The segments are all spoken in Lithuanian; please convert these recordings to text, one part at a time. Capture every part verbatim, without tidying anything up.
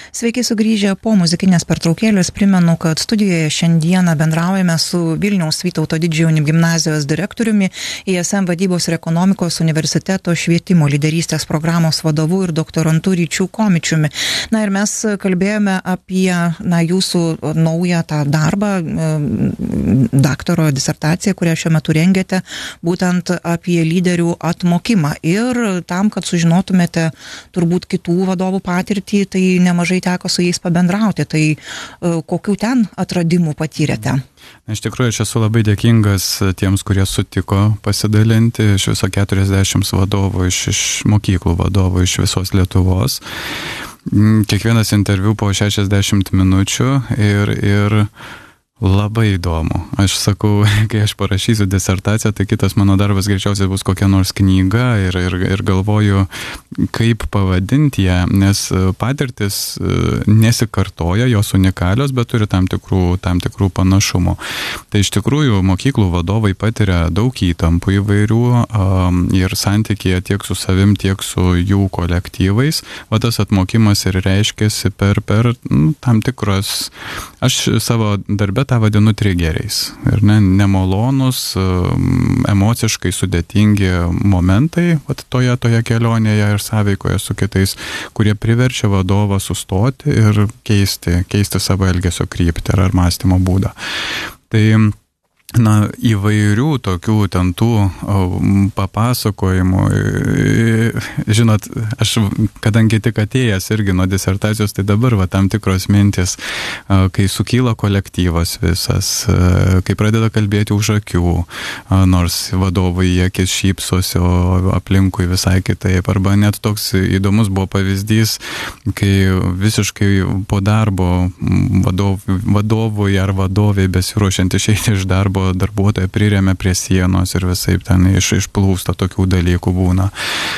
Sveiki sugrįžę po muzikinės pertraukėlės. Primenu, kad studijoje šiandieną bendraujame su Vilniaus Vytauto Didžiojo gimnazijos direktoriumi, I S M vadybos ir ekonomikos universiteto švietimo lyderystės programos vadovu ir doktorantu Ryčiu Komičiumi. Na ir mes kalbėjome apie na, jūsų naują tą darbą, daktaro disertaciją, kurią šiuo metu rengiate, būtent apie lyderių atmokymą. Ir tam, kad sužinotumėte turbūt kitų vadovų patirtį, tai nemažai teko su jais pabendrauti. Tai kokių ten atradimų patyrėte? Iš tikrųjų, aš esu labai dėkingas tiems, kurie sutiko pasidalinti, iš viso keturiasdešimt vadovų, iš, iš mokyklų vadovų, iš visos Lietuvos. Kiekvienas interviu po šešiasdešimt minučių ir, ir labai įdomu. Aš sakau, kai aš parašysiu disertaciją, tai kitas mano darbas greičiausiai bus kokia nors knyga ir, ir, ir galvoju, kaip pavadinti ją, nes patirtis nesikartoja, jos unikalios, bet turi tam tikrų, tam tikrų panašumų. Tai iš tikrųjų mokyklų vadovai patiria daug įtampų įvairių um, ir santykėje tiek su savim, tiek su jų kolektyvais. O tas atmokymas ir reiškiasi per, per nu, tam tikros, aš savo darbę tą vadinu trigeriais. Ir ne, nemalonus, emociškai sudėtingi momentai vat, toje, toje kelionėje ir sąveikoje su kitais, kurie priverčia vadovą sustoti ir keisti, keisti savo elgesio kryptį ar mąstymo būdą. Tai na, įvairių tokių ten tų papasakojimų. Žinot, aš kadangi tik atėjęs irgi nuo disertacijos, tai dabar va tam tikros mintis, kai sukyla kolektyvas visas, kai pradeda kalbėti už akių, nors vadovai į akis šypsosi, o aplinkui visai kitaip. Arba net toks įdomus buvo pavyzdys, kai visiškai po darbo vadov, vadovui ar vadoviai besiruošiant išeiti iš darbo darbuotoją priremia prie sienos ir visaip ten iš, išplūsta tokių dalykų būna.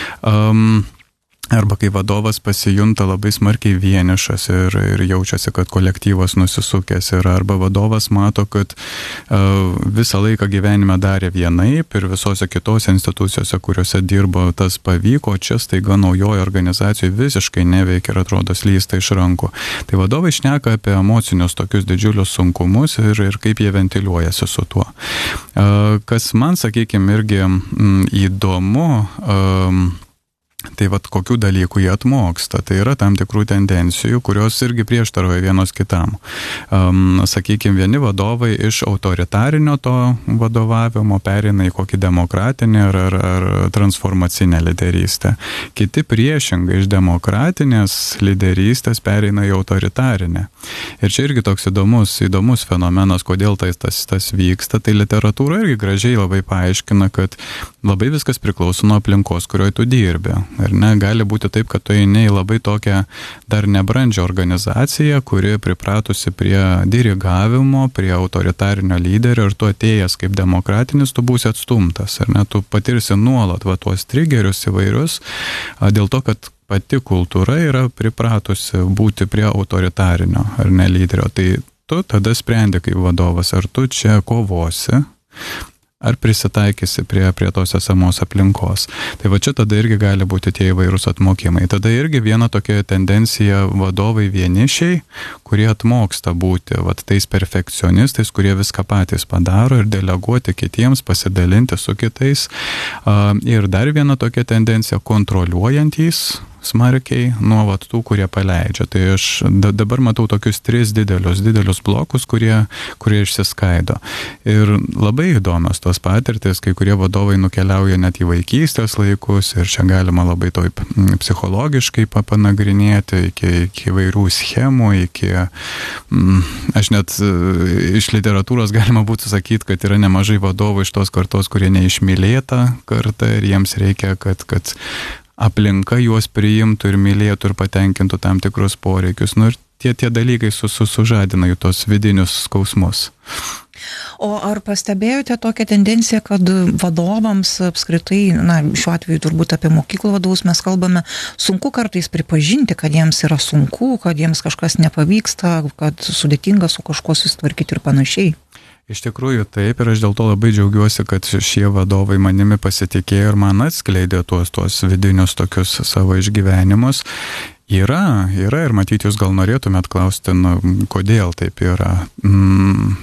Um, Arba kai vadovas pasijunta labai smarkiai vienišas ir, ir jaučiasi, kad kolektyvas nusisukęs yra. Arba vadovas mato, kad uh, visą laiką gyvenime darė vienaip ir visose kitose institucijose, kuriuose dirbo, tas pavyko, čia staiga naujoje organizacijoje visiškai neveikia ir atrodo slysta iš rankų. Tai vadovai šneka apie emocinius tokius didžiulius sunkumus ir, ir kaip jie ventiliuojasi su tuo. Uh, kas man, sakykime, irgi mm, įdomu, um, tai vat kokių dalykų jie atmoksta. Tai yra tam tikrų tendencijų, kurios irgi prieštaroja vienos kitam. Um, sakykime, vieni vadovai iš autoritarinio to vadovavimo pereina į kokį demokratinį ar, ar, ar transformacinę lyderystę. Kiti priešingai iš demokratinės lyderystės pereina į autoritarinę. Ir čia irgi toks įdomus, įdomus fenomenas, kodėl tas, tas, tas vyksta. Tai literatūra irgi gražiai labai paaiškina, kad labai viskas priklauso nuo aplinkos, kurioje tu dirbi. Ir ne, gali būti taip, kad tu eini į labai tokią dar nebrandžią organizaciją, kuri pripratusi prie dirigavimo, prie autoritarinio lyderio ir tu atėjęs kaip demokratinis, tu būsi atstumtas. Ir ne, tu patirsi nuolat va, tuos trigerius įvairius, dėl to, kad pati kultūra yra pripratusi būti prie autoritarinio ar ne lyderio. Tai tu tada sprendi kaip vadovas, ar tu čia kovosi, ar prisitaikysi prie, prie tos esamos aplinkos. Tai va čia tada irgi gali būti tie įvairūs atmokymai. Tada irgi viena tokia tendencija vadovai vienišiai, kurie atmoksta būti va, tais perfekcionistais, kurie viską patys padaro ir deleguoti kitiems, pasidalinti su kitais. Ir dar viena tokia tendencija kontroliuojantys smarkiai nuo vat, tų, kurie paleidžia. Tai aš dabar matau tokius tris didelius, didelius blokus, kurie, kurie išsiskaido. Ir labai įdomios tos patirtis, kai kurie vadovai nukeliauja net į vaikystės laikus ir čia galima labai taip psichologiškai papanagrinėti iki, iki įvairių schemų, iki, aš net iš literatūros galima būtų sakyti, kad yra nemažai vadovų iš tos kartos, kurie neišmylėta karta ir jiems reikia, kad, kad aplinka juos priimtų ir mylėtų ir patenkintų tam tikrus poreikius. Nu ir tie, tie dalykai su, su, sužadina jų tos vidinius skausmus. O ar pastebėjote tokią tendenciją, kad vadovams apskritai, na, šiuo atveju turbūt apie mokyklų vadovus mes kalbame, sunku kartais pripažinti, kad jiems yra sunku, kad jiems kažkas nepavyksta, kad sudėtinga su kažkuo susitvarkyti ir panašiai? Iš tikrųjų taip, ir aš dėl to labai džiaugiuosi, kad šie vadovai manimi pasitikėjo ir man atskleidė tuos, tuos vidinius tokius savo išgyvenimus. Yra, yra ir matyti jūs gal norėtumėt klausti, nu, kodėl taip yra. Mm.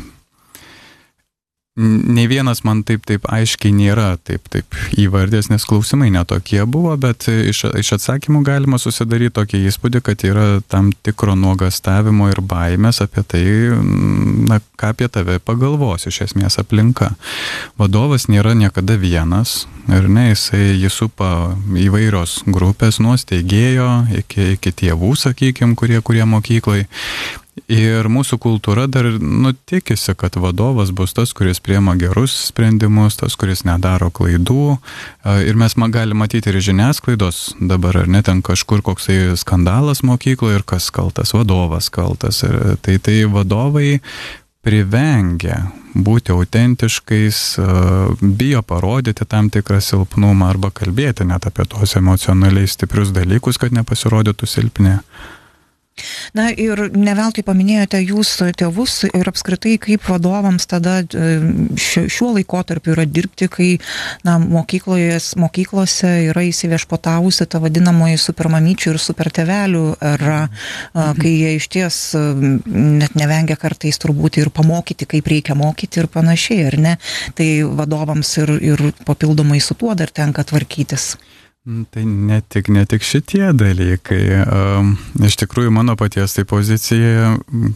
Nei vienas man taip, taip aiškiai nėra taip, taip įvardės, nes klausimai netokie buvo, bet iš, iš atsakymų galima susidaryti tokį įspūdį, kad yra tam tikro nuogastavimo ir baimės apie tai, na, ką apie tave pagalvos iš esmės aplinka. Vadovas nėra niekada vienas, ir ne, jisai jį supa įvairios grupės, nuo steigėjo iki, iki tėvų, sakykime, kurie, kurie mokyklai. Ir mūsų kultūra dar, nu, tikisi, kad vadovas bus tas, kuris priema gerus sprendimus, tas, kuris nedaro klaidų. Ir mes galim matyti ir žiniasklaidos dabar, ar ne, ten kažkur koksai skandalas mokykloje ir kas kaltas, vadovas kaltas. Ir tai, tai vadovai privengia būti autentiškais, bijo parodyti tam tikrą silpnumą arba kalbėti net apie tos emocionaliai stiprius dalykus, kad nepasirodytų silpni. Na ir neveltui paminėjote jūs tėvus ir apskritai kaip vadovams tada šiuo laikotarpiu yra dirbti, kai na, mokyklose yra įsiviešpatavusi ta vadinamoji supermamyčių ir supertėvelių era, mhm. kai jie iš ties net nevengia kartais turbūt ir pamokyti, kaip reikia mokyti ir panašiai, ar ne? Tai vadovams ir, ir papildomai su tuo dar tenka tvarkytis. Tai ne tik, ne tik šitie dalykai. Iš tikrųjų, mano paties tai pozicija,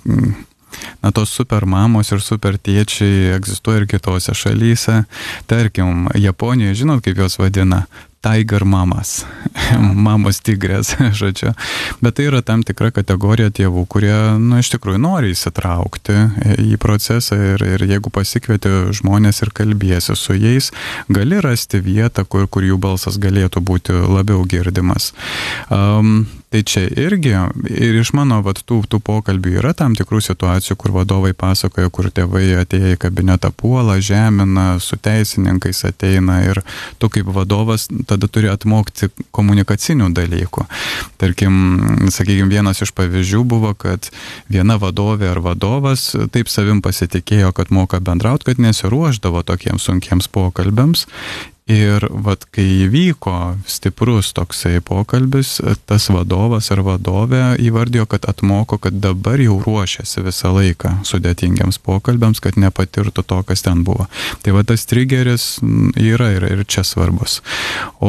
na, tos super mamos ir super tėčiai egzistuoja ir kitose šalyse. Tarkim, Japonijoje, žinot, kaip jos vadina? Tiger mamas, mamos tigrės, žodžiu. Bet tai yra tam tikra kategorija tėvų, kurie, nu, iš tikrųjų nori įsitraukti į procesą ir, ir jeigu pasikvieti žmonės ir kalbėsi su jais, gali rasti vietą, kur, kur jų balsas galėtų būti labiau girdimas. Um, tai čia irgi, ir iš mano vat, tų, tų pokalbių yra tam tikrų situacijų, kur vadovai pasakoja, kur tėvai atėję į kabinetą puola, žemina, su teisininkais ateina ir tu kaip vadovas tada turi atmokti komunikacinių dalykų. Tarkim, sakykime, vienas iš pavyzdžių buvo, kad viena vadovė ar vadovas taip savim pasitikėjo, kad moka bendrauti, kad nesiruošdavo tokiems sunkiems pokalbiams. Ir vat, kai įvyko stiprus toksai pokalbis, tas vadovas ar vadovė įvardijo, kad atmoko, kad dabar jau ruošiasi visą laiką sudėtingiams pokalbiams, kad nepatirtų to, kas ten buvo. Tai va tas trigeris yra ir, ir čia svarbus. O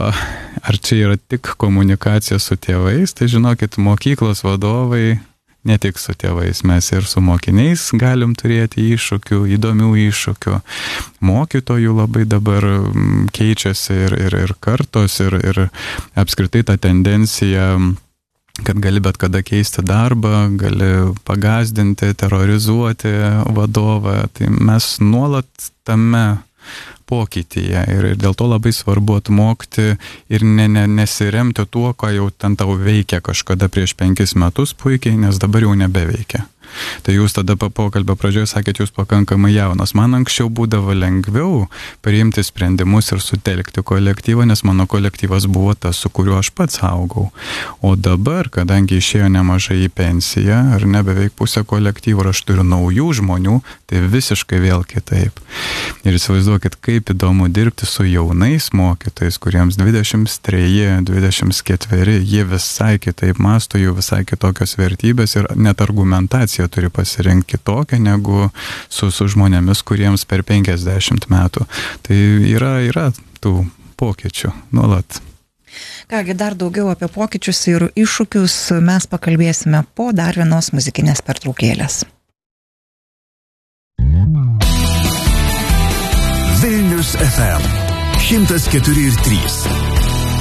ar čia yra tik komunikacija su tėvais, tai žinokit, mokyklos vadovai ne tik su tėvais, mes ir su mokiniais galim turėti iššūkių, įdomių iššūkių. Mokytojų labai dabar keičiasi ir, ir, ir kartos, ir, ir apskritai ta tendencija, kad gali bet kada keisti darbą, gali pagazdinti, terrorizuoti vadovą. Tai mes nuolat tame pokytyje ir dėl to labai svarbu atmokti ir ne, ne, nesiremti tuo, ką jau ten tau veikia kažkada prieš penkis metus puikiai, nes dabar jau nebeveikia. Tai jūs tada pokalbio pradžioje sakėt, jūs pakankamai jaunas. Man anksčiau būdavo lengviau priimti sprendimus ir sutelkti kolektyvą, nes mano kolektyvas buvo tas, su kuriuo aš pats augau. O dabar, kadangi išėjo nemažai į pensiją, ar ne beveik pusę kolektyvų, ir aš turiu naujų žmonių, tai visiškai vėl kitaip. Ir įsivaizduokit, kaip įdomu dirbti su jaunais mokytojais, kuriems dvidešimt treji, dvidešimt keturi, jie visai kitaip mąsto, jų visai kitokios vertybės ir net argumentacija turi pasirinkti kitokią negu su, su žmonėmis, kuriems per penkiasdešimt metų. Tai yra, yra tų pokyčių nuolat. Kągi, dar daugiau apie pokyčius ir iššūkius mes pakalbėsime po dar vienos muzikinės pertraukėlės. Vilnius F M šimtas keturi ir trys.